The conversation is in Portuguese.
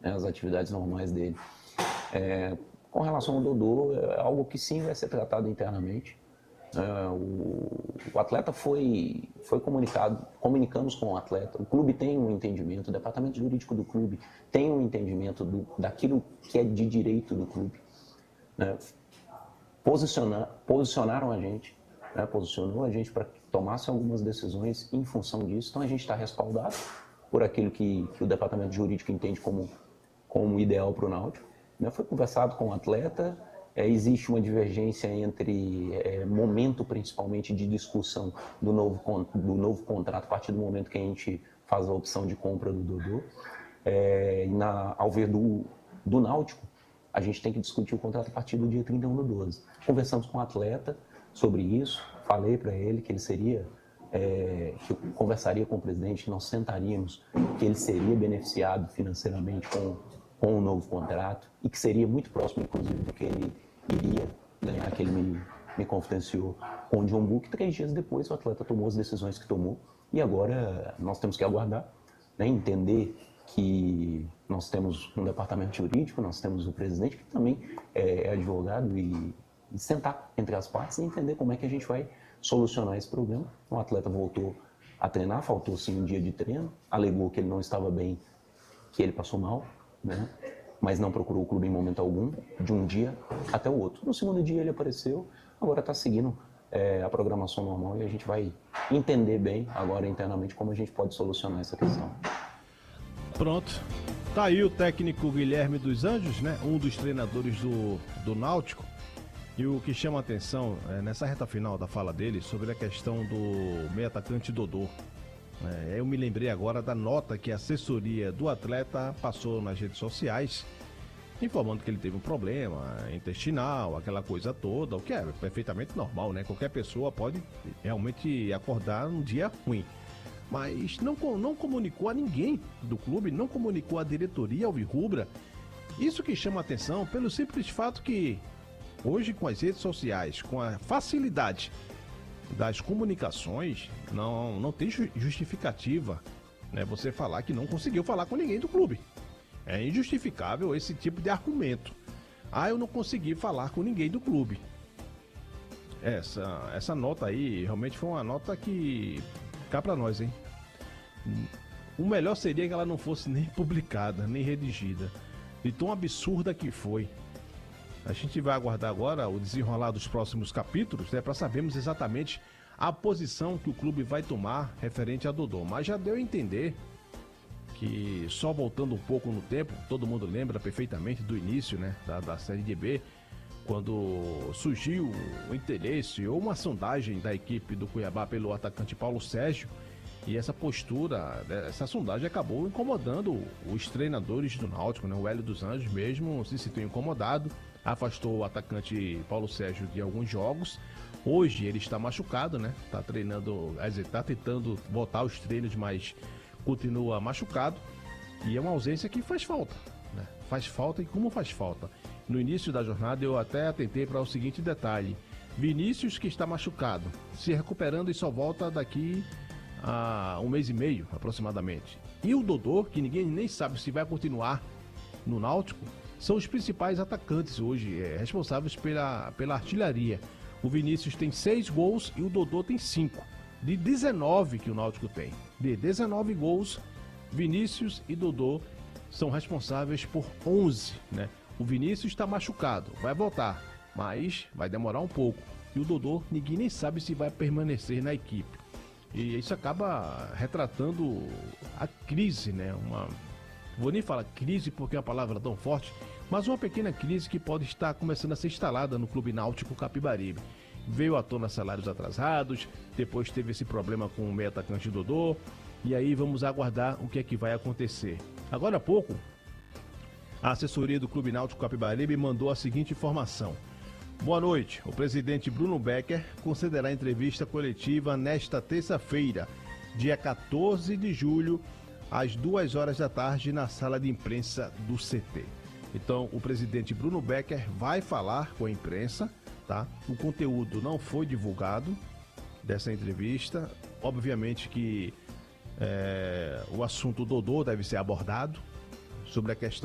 né, as atividades normais dele. Com relação ao Dodô, é algo que sim vai ser tratado internamente. O atleta foi comunicado, comunicamos com o atleta, o clube tem um entendimento, o departamento jurídico do clube tem um entendimento daquilo que é de direito do clube, né? Posicionaram a gente, né? Posicionou a gente para que tomasse algumas decisões em função disso, então a gente está respaldado por aquilo que o departamento jurídico entende como ideal para o Náutico, né? Foi conversado com o atleta. Existe uma divergência entre momento, principalmente, de discussão do novo contrato a partir do momento que a gente faz a opção de compra do Dodô. Ao ver do Náutico, a gente tem que discutir o contrato a partir do dia 31/12. Conversamos com o atleta sobre isso, falei para ele que ele seria, que eu conversaria com o presidente, nós sentaríamos, que ele seria beneficiado financeiramente com o novo contrato e que seria muito próximo, inclusive, do que ele iria ganhar, que ele me confidenciou com o John Book. 3 dias depois o atleta tomou as decisões que tomou e agora nós temos que aguardar, né, entender que nós temos um departamento jurídico, nós temos o presidente que também é advogado e sentar entre as partes e entender como é que a gente vai solucionar esse problema. O atleta voltou a treinar, faltou sim um dia de treino, alegou que ele não estava bem, que ele passou mal, né? Mas não procurou o clube em momento algum, de um dia até o outro. No segundo dia ele apareceu, agora está seguindo a programação normal e a gente vai entender bem agora internamente como a gente pode solucionar essa questão. Pronto. Tá aí o técnico Guilherme dos Anjos, né? Um dos treinadores do Náutico. E o que chama a atenção nessa reta final da fala dele sobre a questão do meio atacante Dodô. Eu me lembrei agora da nota que a assessoria do atleta passou nas redes sociais, informando que ele teve um problema intestinal, aquela coisa toda, o que é perfeitamente normal, né? Qualquer pessoa pode realmente acordar um dia ruim. Mas não comunicou a ninguém do clube, não comunicou a diretoria alvirrubra. Isso que chama a atenção pelo simples fato que hoje, com as redes sociais, com a facilidade das comunicações, não tem justificativa, né, você falar que não conseguiu falar com ninguém do clube. É injustificável esse tipo de argumento. Eu não consegui falar com ninguém do clube. Essa nota aí realmente foi uma nota que cá pra nós, hein? O melhor seria que ela não fosse nem publicada, nem redigida, de tão absurda que foi. A gente vai aguardar agora o desenrolar dos próximos capítulos, né, para sabermos exatamente a posição que o clube vai tomar referente a Dodô. Mas já deu a entender que, só voltando um pouco no tempo, todo mundo lembra perfeitamente do início, né, da Série B, quando surgiu o interesse ou uma sondagem da equipe do Cuiabá pelo atacante Paulo Sérgio, e essa postura, essa sondagem acabou incomodando os treinadores do Náutico, né? O Hélio dos Anjos mesmo se sentiu incomodado, afastou o atacante Paulo Sérgio de alguns jogos. Hoje ele está machucado, né? Está treinando, está tentando voltar aos treinos, mas continua machucado. E é uma ausência que faz falta, né? Faz falta, e como faz falta? No início da jornada eu até atentei para o seguinte detalhe: Vinícius, que está machucado, se recuperando e só volta daqui a 1 mês e meio aproximadamente. E o Dodô, que ninguém nem sabe se vai continuar no Náutico, são os principais atacantes hoje, responsáveis pela artilharia. O Vinícius tem 6 gols e o Dodô tem 5. De 19 que o Náutico tem. De 19 gols, Vinícius e Dodô são responsáveis por 11, né? O Vinícius está machucado, vai voltar, mas vai demorar um pouco. E o Dodô, ninguém nem sabe se vai permanecer na equipe. E isso acaba retratando a crise, né? Vou nem falar crise porque é uma palavra tão forte, mas uma pequena crise que pode estar começando a ser instalada no Clube Náutico Capibaribe. Veio à tona salários atrasados, depois teve esse problema com o meio atacante Dodô, e aí vamos aguardar o que é que vai acontecer. Agora há pouco, a assessoria do Clube Náutico Capibaribe mandou a seguinte informação. Boa noite. O presidente Bruno Becker concederá entrevista coletiva nesta terça-feira, dia 14 de julho, às 2 horas da tarde, na sala de imprensa do CT. Então, o presidente Bruno Becker vai falar com a imprensa, tá? O conteúdo não foi divulgado dessa entrevista. Obviamente que o assunto Dodô deve ser abordado sobre a questão